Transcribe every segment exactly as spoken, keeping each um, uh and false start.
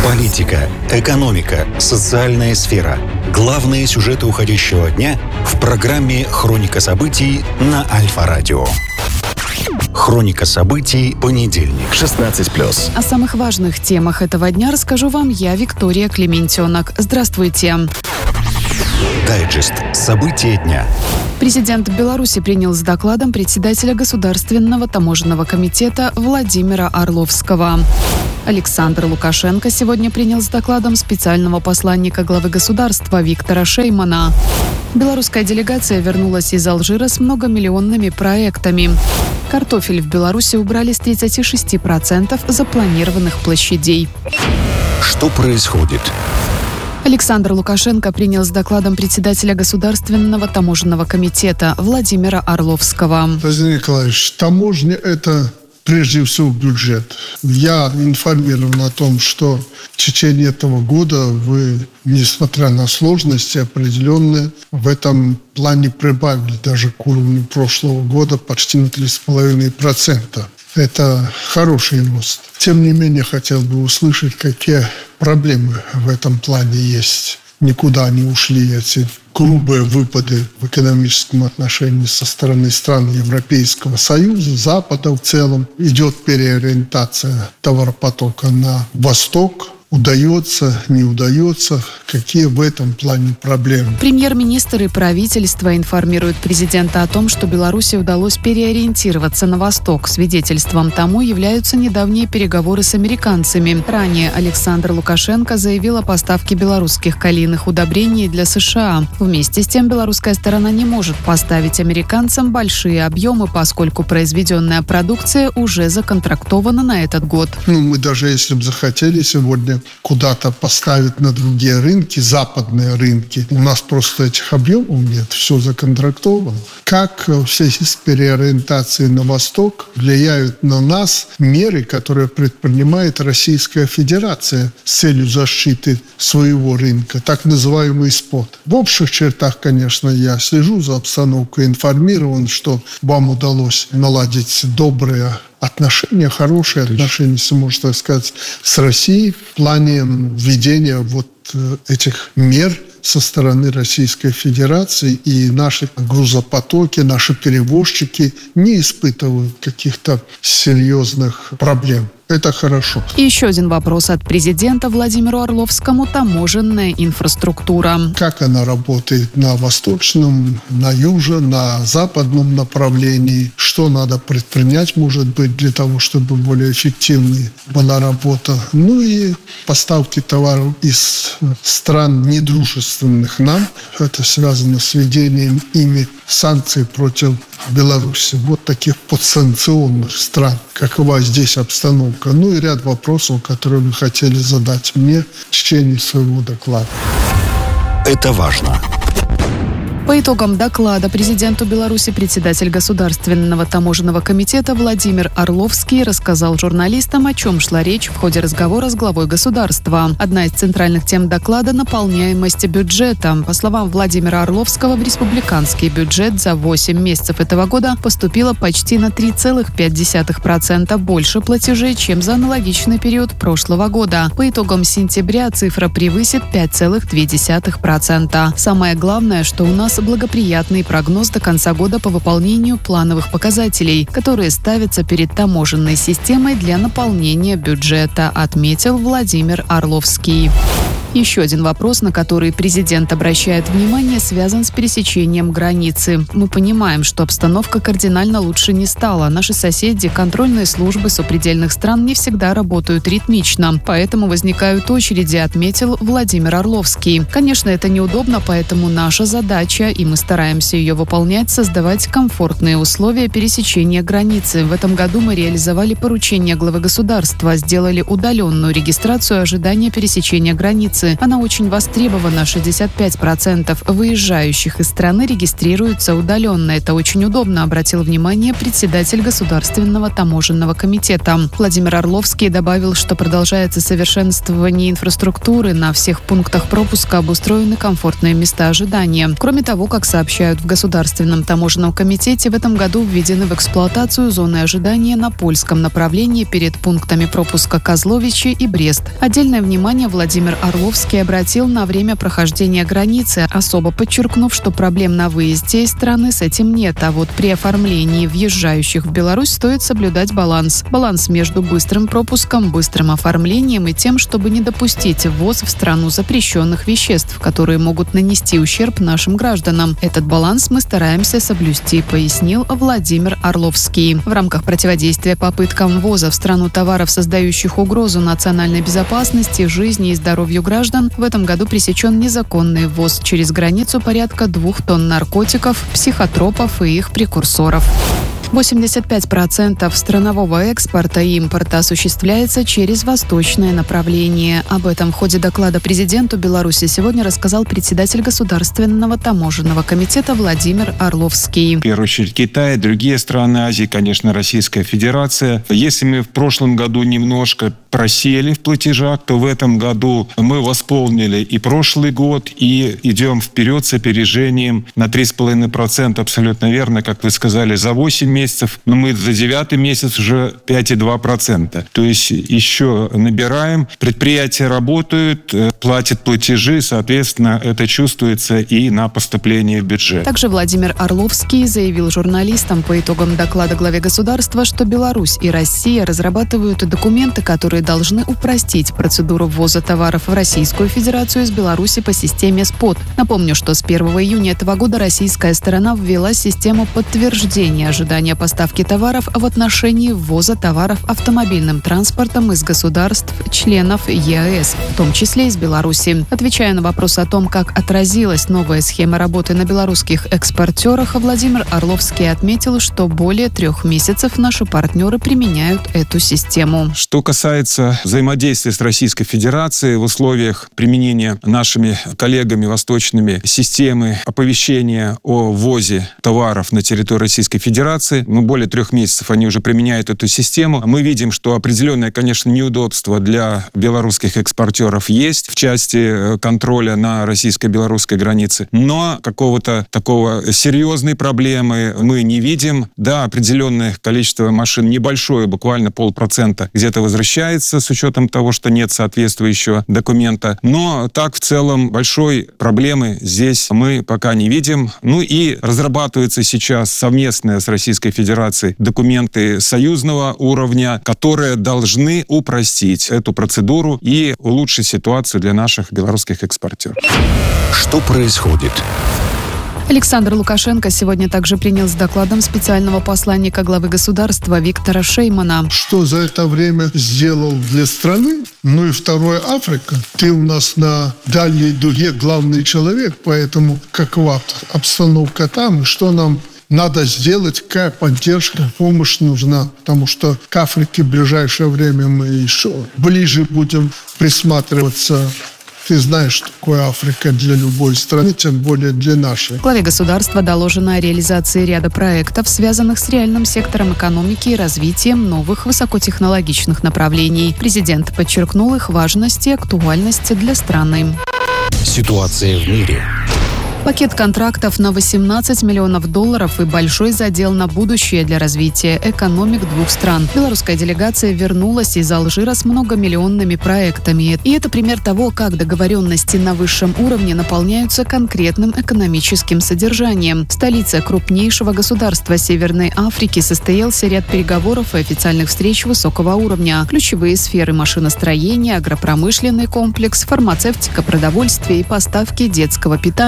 Политика, экономика, социальная сфера. Главные сюжеты уходящего дня в программе «Хроника событий» на Альфа-радио. Хроника событий, понедельник, шестнадцать плюс. О самых важных темах этого дня расскажу вам я, Виктория Клементенок. Здравствуйте. Дайджест. События дня. Президент Беларуси принял с докладом председателя Государственного таможенного комитета Владимира Орловского. Александр Лукашенко сегодня принял с докладом специального посланника главы государства Виктора Шеймана. Белорусская делегация вернулась из Алжира с многомиллионными проектами. Картофель в Беларуси убрали с тридцати шести процентов запланированных площадей. Что происходит? Александр Лукашенко принял с докладом председателя Государственного таможенного комитета Владимира Орловского. Владимир Николаевич, таможня – это прежде всего бюджет. Я информирован о том, что в течение этого года вы, несмотря на сложности определенные, в этом плане прибавили даже к уровню прошлого года почти на три с половиной процента. Это хороший рост. Тем не менее, хотел бы услышать, какие проблемы в этом плане есть. Никуда не ушли эти грубые выпады в экономическом отношении со стороны стран Европейского Союза, Запада в целом. Идет переориентация товаропотока на восток. Удается, не удается, какие в этом плане проблемы. Премьер-министр и правительство информируют президента о том, что Беларуси удалось переориентироваться на восток. Свидетельством тому являются недавние переговоры с американцами. Ранее Александр Лукашенко заявил о поставке белорусских калийных удобрений для США. Вместе с тем, белорусская сторона не может поставить американцам большие объемы, поскольку произведенная продукция уже законтрактована на этот год. Ну, мы даже если бы захотели сегодня куда-то поставить на другие рынки, западные рынки. У нас просто этих объемов нет, все законтрактовано. Как все эти переориентации на восток влияют на нас меры, которые предпринимает Российская Федерация с целью защиты своего рынка, так называемый спот. В общих чертах, конечно, я слежу за обстановкой, информирован, что вам удалось наладить добрые отношения, хорошие отношения, если можно так сказать, с Россией в плане введения вот этих мер со стороны Российской Федерации, и наши грузопотоки, наши перевозчики не испытывают каких-то серьезных проблем. Это хорошо. И еще один вопрос от президента Владимиру Орловскому. Таможенная инфраструктура. Как она работает на восточном, на южном, на западном направлении? Что надо предпринять, может быть, для того, чтобы более эффективной была работа? Ну и поставки товаров из стран недружественных нам. Это связано с введением ими санкций против Беларуси. Вот таких подсанкционных стран. Какова здесь обстановка? Ну и ряд вопросов, которые вы хотели задать мне в течение своего доклада. Это важно. По итогам доклада президенту Беларуси председатель Государственного таможенного комитета Владимир Орловский рассказал журналистам, о чем шла речь в ходе разговора с главой государства. Одна из центральных тем доклада – наполняемость бюджета. По словам Владимира Орловского, в республиканский бюджет за восемь месяцев этого года поступило почти на три целых пять десятых процента больше платежей, чем за аналогичный период прошлого года. По итогам сентября цифра превысит пять целых две десятых процента. Самое главное, что у нас благоприятный прогноз до конца года по выполнению плановых показателей, которые ставятся перед таможенной системой для наполнения бюджета, отметил Владимир Орловский. Еще один вопрос, на который президент обращает внимание, связан с пересечением границы. Мы понимаем, что обстановка кардинально лучше не стала. Наши соседи, контрольные службы сопредельных стран не всегда работают ритмично, поэтому возникают очереди, отметил Владимир Орловский. Конечно, это неудобно, поэтому наша задача, и мы стараемся ее выполнять, создавать комфортные условия пересечения границы. В этом году мы реализовали поручение главы государства, сделали удаленную регистрацию ожидания пересечения границы. границы. Она очень востребована. шестьдесят пять процентов выезжающих из страны регистрируются удаленно. Это очень удобно, обратил внимание председатель Государственного таможенного комитета. Владимир Орловский добавил, что продолжается совершенствование инфраструктуры. На всех пунктах пропуска обустроены комфортные места ожидания. Кроме того, как сообщают в Государственном таможенном комитете, в этом году введены в эксплуатацию зоны ожидания на польском направлении перед пунктами пропуска Козловичи и Брест. Отдельное внимание Владимир Орловский обратил на время прохождения границы, особо подчеркнув, что проблем на выезде из страны с этим нет, а вот при оформлении въезжающих в Беларусь стоит соблюдать баланс. Баланс между быстрым пропуском, быстрым оформлением и тем, чтобы не допустить ввоз в страну запрещенных веществ, которые могут нанести ущерб нашим гражданам. Этот баланс мы стараемся соблюсти, пояснил Владимир Орловский. В рамках противодействия попыткам ввоза в страну товаров, создающих угрозу национальной безопасности, жизни и здоровью граждан, в этом году пресечен незаконный ввоз через границу порядка двух тонн наркотиков, психотропов и их прекурсоров. восемьдесят пять процентов странового экспорта и импорта осуществляется через восточное направление. Об этом в ходе доклада президенту Беларуси сегодня рассказал председатель Государственного таможенного комитета Владимир Орловский. В первую очередь Китай, другие страны Азии, конечно, Российская Федерация. Если мы в прошлом году немножко просели в платежах, то в этом году мы восполнили и прошлый год, и идем вперед с опережением на три с половиной процента, абсолютно верно, как вы сказали, за восемь месяцев, но мы за девятый месяц уже пять и два десятых процента. То есть еще набираем, предприятия работают, платят платежи, соответственно, это чувствуется и на поступлении в бюджет. Также Владимир Орловский заявил журналистам по итогам доклада главе государства, что Беларусь и Россия разрабатывают документы, которые должны упростить процедуру ввоза товаров в Российскую Федерацию из Беларуси по системе СПОТ. Напомню, что с первого июня этого года российская сторона ввела систему подтверждения ожидания поставки товаров в отношении ввоза товаров автомобильным транспортом из государств-членов ЕАЭС, в том числе из Беларуси. Отвечая на вопрос о том, как отразилась новая схема работы на белорусских экспортерах, Владимир Орловский отметил, что более трех месяцев наши партнеры применяют эту систему. Что касается взаимодействия с Российской Федерацией в условиях применения нашими коллегами восточными системы оповещения о ввозе товаров на территорию Российской Федерации, ну, более трех месяцев они уже применяют эту систему. Мы видим, что определенное, конечно, неудобство для белорусских экспортеров есть в части контроля на российско-белорусской границе, но какого-то такого серьезной проблемы мы не видим. Да, определенное количество машин, небольшое, буквально полпроцента, где-то возвращается с учетом того, что нет соответствующего документа. Но так в целом большой проблемы здесь мы пока не видим. Ну и разрабатываются сейчас совместные с Российской Федерацией документы союзного уровня, которые должны упростить эту процедуру и улучшить ситуацию для наших белорусских экспортеров. Что происходит? Александр Лукашенко сегодня также принял с докладом специального посланника главы государства Виктора Шеймана. Что за это время сделал для страны? Ну и второе, Африка. Ты у нас на дальней дуге главный человек, поэтому какова обстановка там, и что нам надо сделать, какая поддержка, помощь нужна, потому что к Африке в ближайшее время мы еще ближе будем присматриваться. Ты знаешь, что такое Африка для любой страны, тем более для нашей. Главе государства доложено о реализации ряда проектов, связанных с реальным сектором экономики и развитием новых высокотехнологичных направлений. Президент подчеркнул их важность и актуальность для страны. Ситуация в мире. Пакет контрактов на восемнадцать миллионов долларов и большой задел на будущее для развития экономик двух стран. Белорусская делегация вернулась из Алжира с многомиллионными проектами. И это пример того, как договоренности на высшем уровне наполняются конкретным экономическим содержанием. В столице крупнейшего государства Северной Африки состоялся ряд переговоров и официальных встреч высокого уровня. Ключевые сферы: машиностроения, агропромышленный комплекс, фармацевтика, продовольствие и поставки детского питания.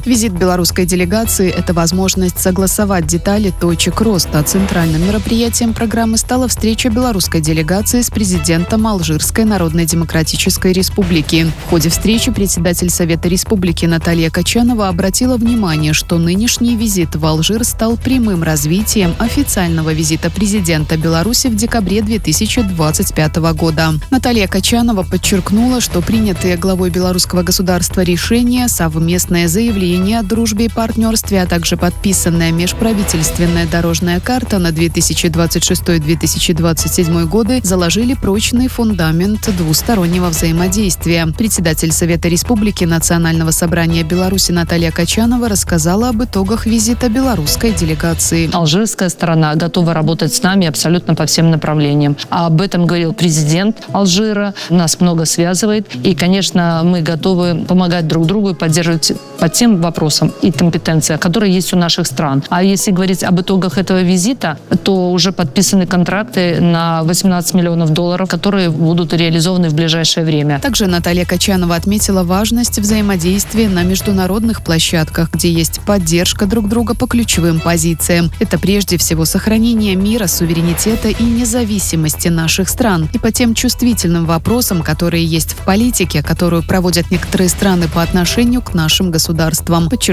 Визит белорусской делегации – это возможность согласовать детали точек роста. Центральным мероприятием программы стала встреча белорусской делегации с президентом Алжирской Народно-Демократической Республики. В ходе встречи председатель Совета Республики Наталья Качанова обратила внимание, что нынешний визит в Алжир стал прямым развитием официального визита президента Беларуси в декабре две тысячи двадцать пятого года. Наталья Качанова подчеркнула, что принятые главой белорусского государства решения, совместное заявление о дружбе и партнерстве, а также подписанная межправительственная дорожная карта на две тысячи двадцать шестой — две тысячи двадцать седьмой годы заложили прочный фундамент двустороннего взаимодействия. Председатель Совета Республики Национального собрания Беларуси Наталья Качанова рассказала об итогах визита белорусской делегации. Алжирская сторона готова работать с нами абсолютно по всем направлениям. Об этом говорил президент Алжира. Нас много связывает. И, конечно, мы готовы помогать друг другу и поддерживать по тем вопросам и компетенциям, которые есть у наших стран. А если говорить об итогах этого визита, то уже подписаны контракты на восемнадцать миллионов долларов, которые будут реализованы в ближайшее время. Также Наталья Качанова отметила важность взаимодействия на международных площадках, где есть поддержка друг друга по ключевым позициям. Это прежде всего сохранение мира, суверенитета и независимости наших стран. И по тем чувствительным вопросам, которые есть в политике, которую проводят некоторые страны по отношению к нашим государствам.